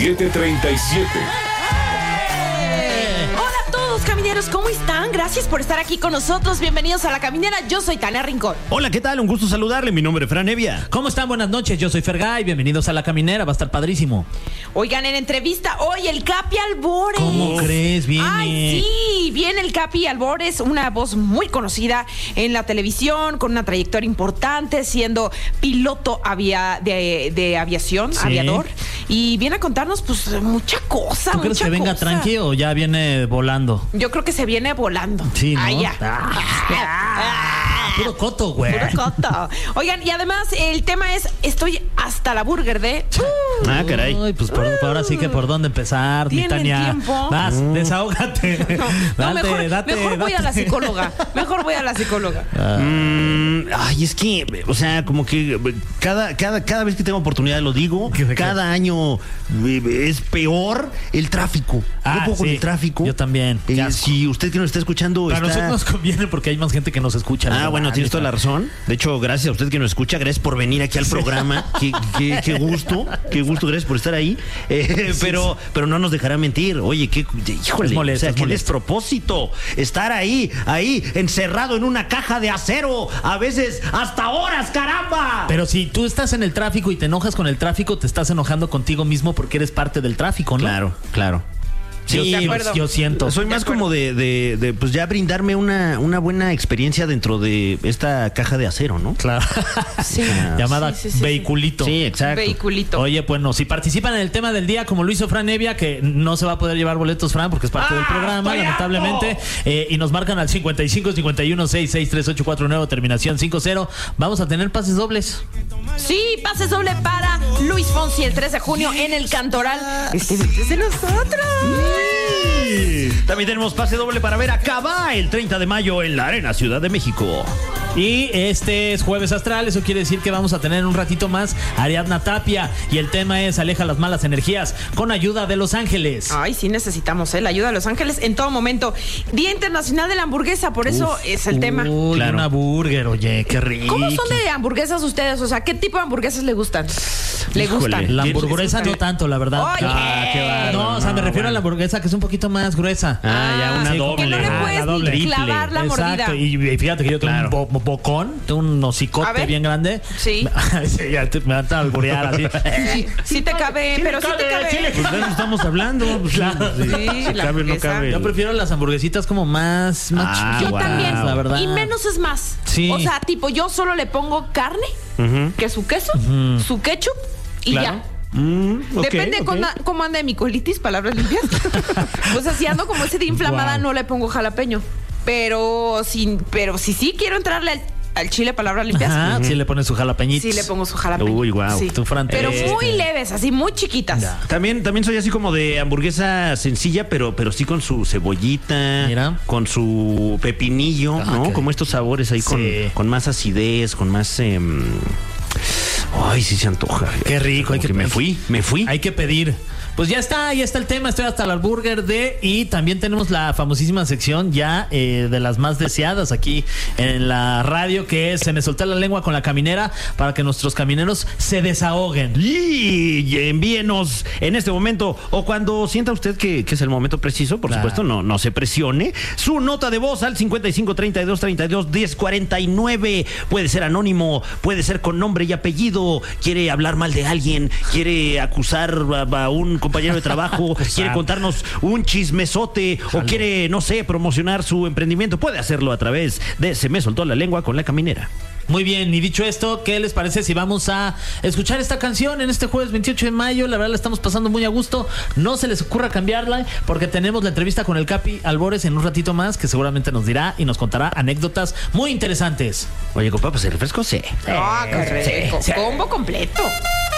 7:37. Camineros, ¿cómo están? Gracias por estar aquí con nosotros. Bienvenidos a La Caminera. Yo soy Tania Rincón. Hola, ¿qué tal? Un gusto saludarle. Mi nombre es Fran Evia. ¿Cómo están? Buenas noches. Yo soy Fergay. Bienvenidos a La Caminera. Va a estar padrísimo. Oigan, en entrevista hoy el Capi Albores. ¿Cómo crees? Viene. Ay, sí, viene el Capi Albores, una voz muy conocida en la televisión, con una trayectoria importante, siendo piloto de aviación, Sí. aviador. Y viene a contarnos, pues, mucha cosa. ¿Tú crees que venga tranqui o ya viene volando? Yo creo que se viene volando. Sí, ¿no? Ay, ya. Puro coto, güey. Puro coto. Oigan, y además el tema es, estoy hasta la burger de... Caray. Ay, pues ahora sí que por dónde empezar, mi ¿Tienen Tania. tiempo? Vas, desahógate. No, mejor voy a la psicóloga. Mejor voy a la psicóloga. Ay, es que, o sea, como que cada vez que tengo oportunidad lo digo, cada año es peor el tráfico. No puedo con el tráfico. Yo también. Si usted que nos está escuchando Para nosotros nos conviene porque hay más gente que nos escucha. Bueno, tienes toda la razón. De hecho, gracias a usted que nos escucha, gracias por venir aquí al programa. Qué gusto, gracias por estar ahí. Pero no nos dejará mentir. Oye, híjole, es molesto, o sea, es qué molesto. despropósito estar ahí, encerrado en una caja de acero, a veces hasta horas, caramba. Pero si tú estás en el tráfico y te enojas con el tráfico, te estás enojando contigo mismo porque eres parte del tráfico, ¿no? Claro. Sí, yo siento. Soy más como de pues ya brindarme una buena experiencia dentro de esta caja de acero, ¿no? Claro. Sí. Llamada Sí. vehiculito. Sí, exacto. Vehiculito. Oye, bueno, si participan en el tema del día, como lo hizo Fran Evia, que no se va a poder llevar boletos, Fran, porque es parte del programa, estoy lamentablemente, y nos marcan al 55 51 66 3849, terminación 50, vamos a tener pases dobles. Sí, pases doble para Luis Fonsi el 3 de junio en el Cantoral. Este es de nosotros. También tenemos pase doble para ver a Cabá el 30 de mayo en la Arena Ciudad de México. Y este es Jueves Astral, eso quiere decir que vamos a tener un ratito más a Ariadna Tapia, y el tema es Aleja las malas energías con ayuda de Los Ángeles. Ay, sí necesitamos la ayuda de Los Ángeles en todo momento. Día Internacional de la Hamburguesa, por eso es el tema. Uy, Claro. una burger, oye, qué rico. ¿Cómo son de hamburguesas ustedes? O sea, ¿qué tipo de hamburguesas le gustan? ¿Le Híjole. gustan? La hamburguesa no tanto, la verdad. Oye. Qué bárbaro. No, o sea, me refiero a la hamburguesa que es un poquito más gruesa. Ya una sí, doble. Que no le la puedes doble. ni clavar la mordida. Exacto, y fíjate que yo tengo Claro. un bocón, tengo un A hocicote ver. bien grande. Sí. Sí, ya me van a alburear así. Sí te cabe, pero sí te cabe. Pues de eso estamos hablando. Pues, Claro. sí. Sí, la Cabe, no hamburguesa. cabe. Yo prefiero las hamburguesitas como más Yo chiquitas, también. la verdad. Y menos es más. Sí. O sea, tipo, yo solo le pongo carne, que su queso, su ketchup y Claro. ya. Ok, Depende ok. cómo anda de mi colitis, palabras limpias. Pues así ando como ese de inflamada, Wow. no le pongo jalapeño. Pero si sí quiero entrarle al chile, palabras limpias, Ajá, sí le pones su jalapeñito. sí le pongo su jalapeño. Uy, guau. Sí. Tú, Fran, Pero te- muy leves, así muy chiquitas. Ya. También soy así como de hamburguesa sencilla, pero sí con su cebollita, Mira. con su pepinillo, Ah, ¿no? ok. Como estos sabores ahí Sí. con más acidez, con más... Ay, sí se antoja. Qué rico, Como que me fui. Hay que pedir. Pues ya está el tema, estoy hasta la burger y también tenemos la famosísima sección ya de las más deseadas aquí en la radio, que es Se me soltó la lengua con la caminera, para que nuestros camineros se desahoguen. Y envíenos en este momento, o cuando sienta usted que es el momento preciso, por Claro. supuesto, no se presione, su nota de voz al 55 32 32 10 49. Puede ser anónimo, puede ser con nombre y apellido. Quiere hablar mal de alguien, quiere acusar a un compañero de trabajo, quiere contarnos un chismesote, o quiere, no sé, promocionar su emprendimiento. Puede hacerlo a través de Se me soltó la lengua con la caminera. Muy bien, y dicho esto, ¿qué les parece si vamos a escuchar esta canción en este jueves 28 de mayo? La verdad la estamos pasando muy a gusto. No se les ocurra cambiarla, porque tenemos la entrevista con el Capi Albores en un ratito más, que seguramente nos dirá y nos contará anécdotas muy interesantes. Oye, compa, pues el refresco sí. Ah, qué rico. Sí. Combo completo.